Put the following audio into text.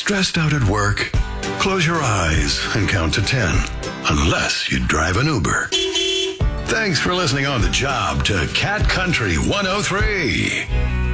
Stressed out at work? Close your eyes and count to 10. Unless you drive an Uber. Thanks for listening on the job to Cat Country 103.